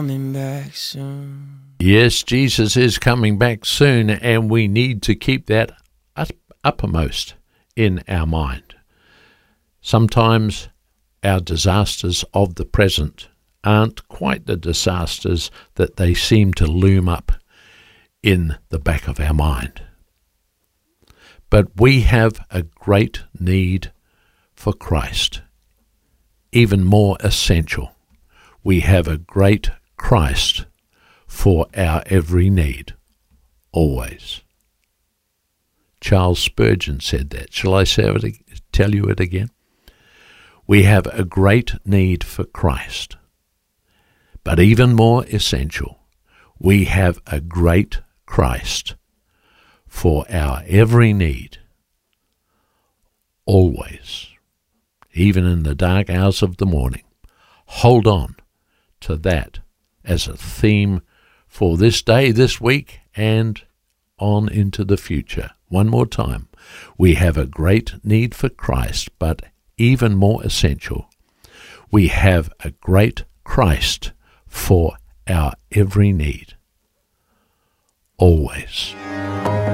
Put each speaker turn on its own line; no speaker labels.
Coming back soon.
Yes, Jesus is coming back soon, and we need to keep that uppermost in our mind. Sometimes our disasters of the present aren't quite the disasters that they seem to loom up in the back of our mind. But we have a great need for Christ, even more essential. We have a great Christ for our every need, always. Charles Spurgeon said that. Shall I tell you it again? We have a great need for Christ, but even more essential, we have a great Christ for our every need, always, even in the dark hours of the morning. Hold on to that as a theme for this day, this week, and on into the future. One more time. We have a great need for Christ, but even more essential, we have a great Christ for our every need, always.